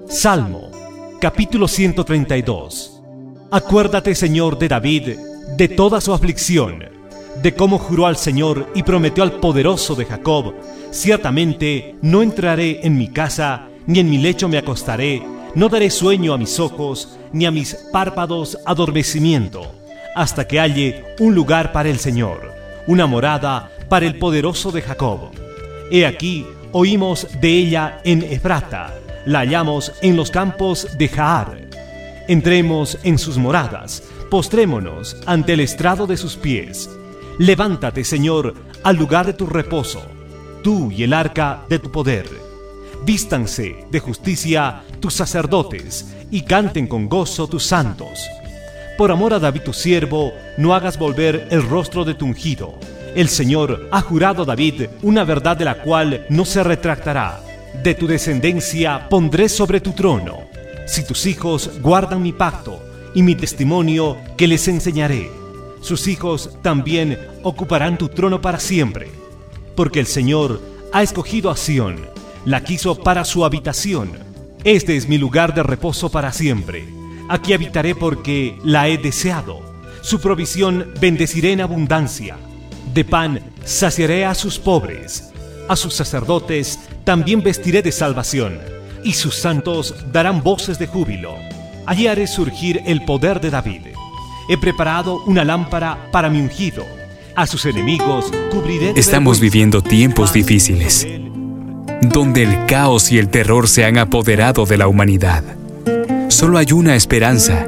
Salmo, capítulo 132. Acuérdate, Señor, de David, de toda su aflicción, de cómo juró al Señor y prometió al poderoso de Jacob: ciertamente no entraré en mi casa, ni en mi lecho me acostaré, no daré sueño a mis ojos, ni a mis párpados adormecimiento, hasta que halle un lugar para el Señor, una morada para el poderoso de Jacob. He aquí, oímos de ella en Efrata, la hallamos en los campos de Jaar. Entremos en sus moradas, postrémonos ante el estrado de sus pies. Levántate, Señor, al lugar de tu reposo, tú y el arca de tu poder. Vístanse de justicia tus sacerdotes, y canten con gozo tus santos. Por amor a David tu siervo, no hagas volver el rostro de tu ungido. El Señor ha jurado a David una verdad de la cual no se retractará. De tu descendencia pondré sobre tu trono. Si tus hijos guardan mi pacto y mi testimonio que les enseñaré, sus hijos también ocuparán tu trono para siempre. Porque el Señor ha escogido a Sión, la quiso para su habitación. Este es mi lugar de reposo para siempre. Aquí habitaré porque la he deseado. Su provisión bendeciré en abundancia. De pan saciaré a sus pobres. A sus sacerdotes también vestiré de salvación, y sus santos darán voces de júbilo. Allí haré surgir el poder de David. He preparado una lámpara para mi ungido. A sus enemigos cubriré de Estamos viviendo tiempos difíciles, donde el caos y el terror se han apoderado de la humanidad. Solo hay una esperanza: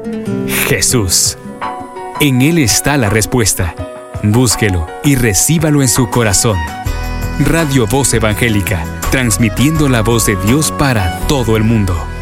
Jesús. En Él está la respuesta. Búsquelo y recíbalo en su corazón. Radio Voz Evangélica, transmitiendo la voz de Dios para todo el mundo.